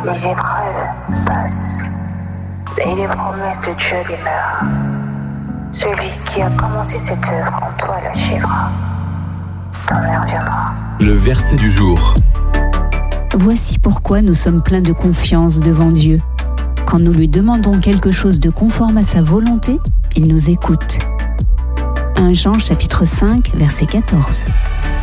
Les épreuves passent et les promesses de Dieu demeurent. Celui qui a commencé cette œuvre en toi l'achèvera. Ton heure viendra. Le verset du jour. Voici pourquoi nous sommes pleins de confiance devant Dieu. Quand nous lui demandons quelque chose de conforme à sa volonté, il nous écoute. 1 Jean chapitre 5, verset 14.